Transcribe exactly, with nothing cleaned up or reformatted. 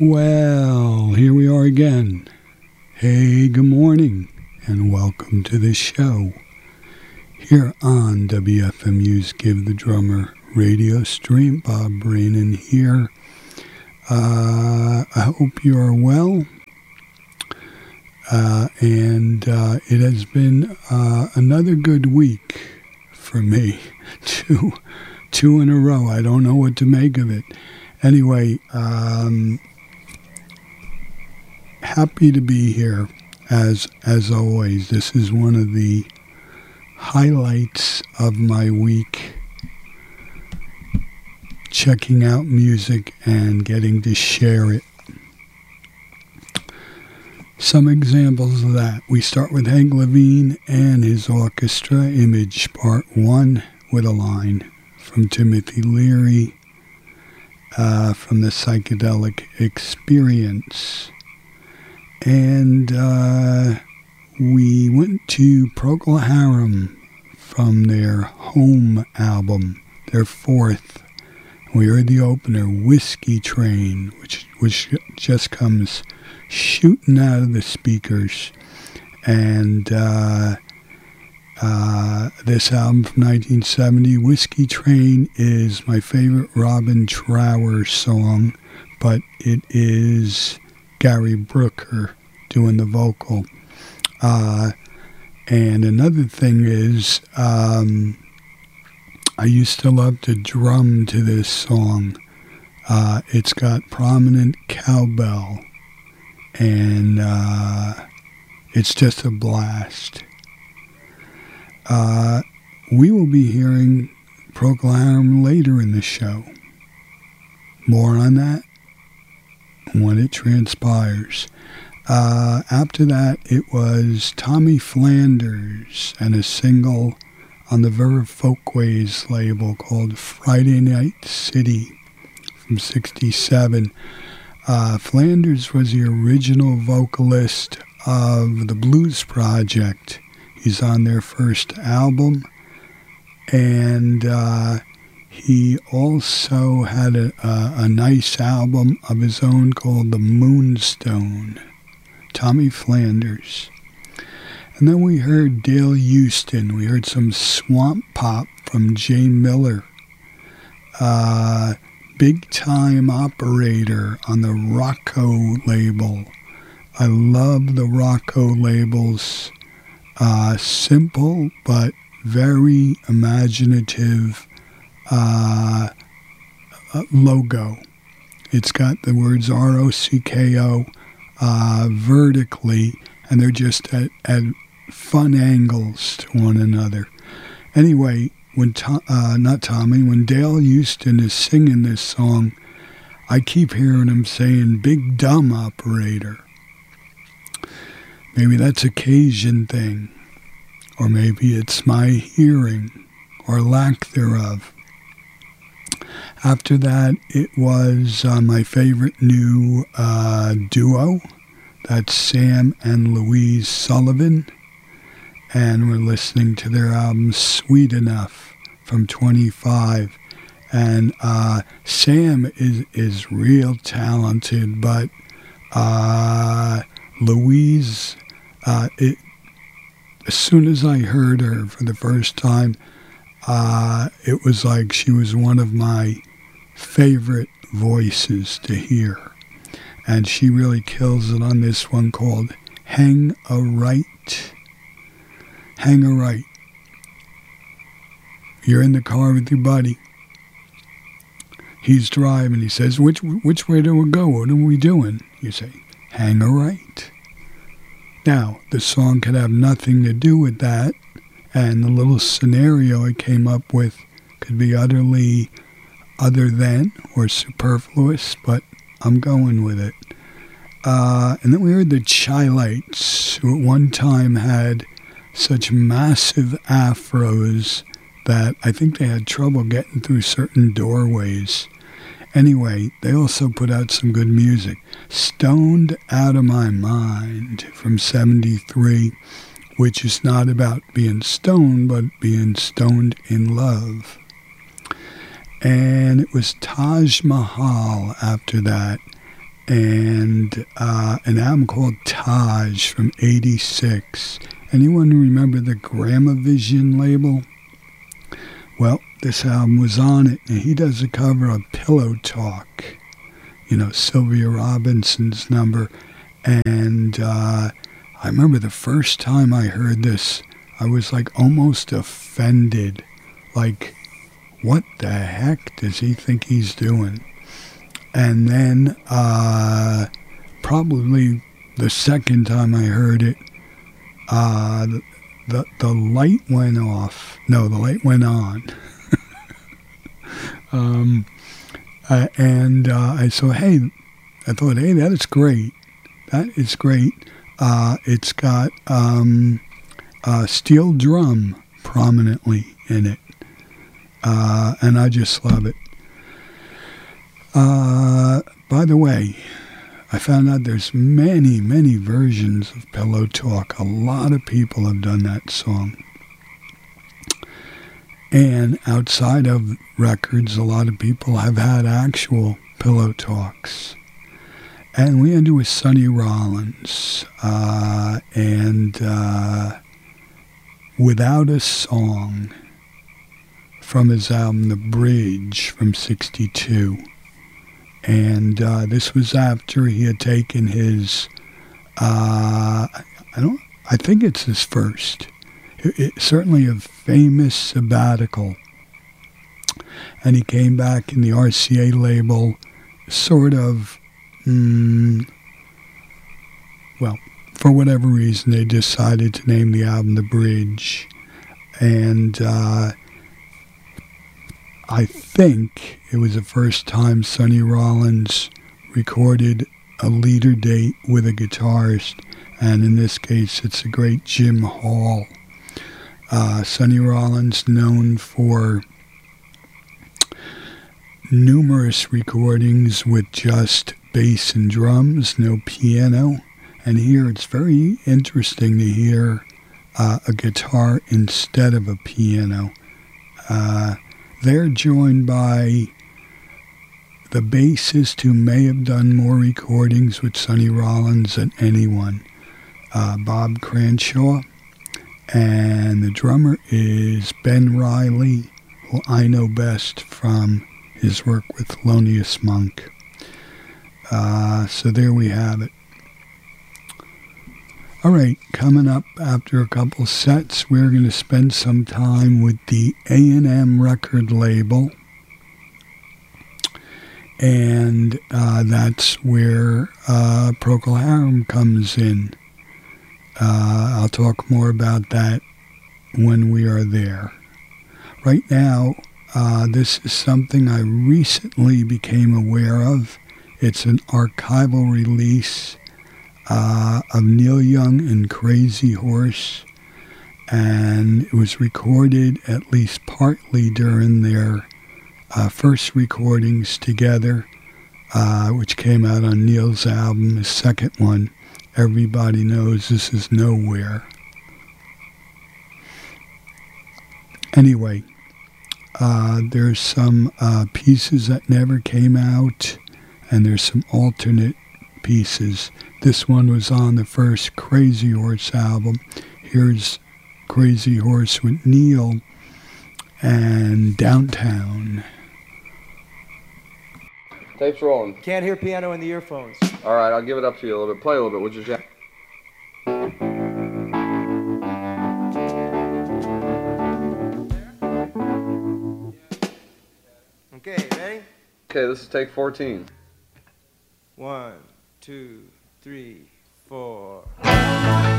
Well, here we are again. Hey, good morning, and welcome to the show. Here on W F M U's Give the Drummer radio stream. Bob Brainin here. Uh, I hope you are well. Uh, and uh, it has been uh, another good week for me. Two, two in a row. I don't know what to make of it. Anyway, um... happy to be here, as as always. This is one of the highlights of my week, checking out music and getting to share it. Some examples of that. We start with Hank Levine and his orchestra, Image Part one, with a line from Timothy Leary uh, from the Psychedelic Experience. And uh, we went to Procol Harum from their Home album, their fourth. We heard the opener, Whiskey Train, which which just comes shooting out of the speakers. And uh, uh, this album from nineteen seventy, Whiskey Train, is my favorite Robin Trower song, but it is Gary Brooker doing the vocal. Uh, and another thing is, um, I used to love to drum to this song. Uh, it's got prominent cowbell, and uh, it's just a blast. Uh, we will be hearing Procol Harum later in the show. More on that when it transpires. Uh, after that, it was Tommy Flanders and a single on the Vera Folkways label called Friday Night City from sixty-seven. Uh, Flanders was the original vocalist of the Blues Project. He's on their first album, and uh, he also had a, a, a nice album of his own called The Moonstone. Tommy Flanders. And then we heard Dale Houston. We heard some swamp pop from Jane Miller. Uh, Big Time Operator on the Rocco label. I love the Rocco labels. Uh, simple but very imaginative uh, uh, logo. It's got the words R O C K O uh, vertically, and they're just at, at fun angles to one another. Anyway, when to, uh, not Tommy, when Dale Houston is singing this song, I keep hearing him saying Big Dumb Operator. Maybe that's a Cajun thing, or maybe it's my hearing, or lack thereof. After that, it was uh, my favorite new uh, duo. That's Sam and Louise Sullivan. And we're listening to their album Sweet Enough from twenty-five. And uh, Sam is, is real talented, but uh, Louise, uh, it, as soon as I heard her for the first time, uh, it was like she was one of my favorite voices to hear. And she really kills it on this one called Hang a Right. Hang a Right. You're in the car with your buddy. He's driving. He says, which which way do we go? What are we doing? You say, hang a right. Now, the song could have nothing to do with that, and the little scenario it came up with could be utterly other than or superfluous, but I'm going with it. Uh, and then we heard the Chi-Lites, who at one time had such massive afros that I think they had trouble getting through certain doorways. Anyway, they also put out some good music. Stoned Out of My Mind from seventy-three, which is not about being stoned, but being stoned in love. And it was Taj Mahal after that. and uh, an album called Taj from eighty-six. Anyone remember the Gramavision label? Well, this album was on it, and he does a cover of Pillow Talk, you know, Sylvia Robinson's number. And uh, I remember the first time I heard this, I was like almost offended. Like, what the heck does he think he's doing? And then uh, probably the second time I heard it, uh, the, the, the light went off. No, the light went on. um, uh, and uh, I said, hey, I thought, hey, that is great. That is great. Uh, it's got um, a steel drum prominently in it. Uh, and I just love it. Uh, by the way, I found out there's many, many versions of Pillow Talk. A lot of people have done that song. And outside of records, a lot of people have had actual pillow talks. And we ended with Sonny Rollins. Uh, and uh, Without a Song from his album The Bridge from sixty-two. And uh, this was after he had taken his, uh, I don't, I think it's his first, it, it, certainly a famous sabbatical. And he came back in the R C A label, sort of, mm, well, for whatever reason, they decided to name the album The Bridge. And uh, I think it was the first time Sonny Rollins recorded a leader date with a guitarist, and in this case it's the great Jim Hall. Uh, Sonny Rollins, known for numerous recordings with just bass and drums, no piano, and here it's very interesting to hear uh, a guitar instead of a piano. Uh, They're joined by the bassist who may have done more recordings with Sonny Rollins than anyone, uh, Bob Cranshaw. And the drummer is Ben Riley, who I know best from his work with Thelonious Monk. Uh, so there we have it. All right, coming up after a couple sets, we're going to spend some time with the A and M record label. And uh, that's where uh, Procol Harum comes in. Uh, I'll talk more about that when we are there. Right now, uh, this is something I recently became aware of. It's an archival release Uh, of Neil Young and Crazy Horse, and it was recorded at least partly during their uh, first recordings together, uh, which came out on Neil's album, his second one, Everybody Knows This Is Nowhere. Anyway, uh, there's some uh, pieces that never came out, and there's some alternate pieces. This one was on the first Crazy Horse album. Here's Crazy Horse with Neil and Downtown. Tape's rolling. Can't hear piano in the earphones. All right, I'll give it up to you a little bit. Play a little bit, would you, Jack? Okay, ready? Okay, this is take fourteen. One, two, three, four.